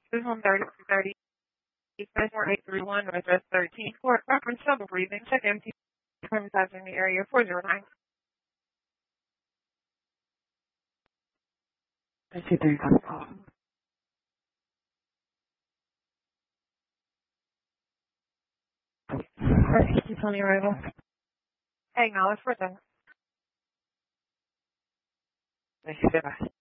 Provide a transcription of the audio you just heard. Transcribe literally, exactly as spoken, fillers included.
This is one thirty thirty. four eight three one, address thirteen. For reference trouble breathing, check empty premises in the area four zero nine. I see they got a problem. Keep on the arrival. Acknowledge for them. Thank you, bye.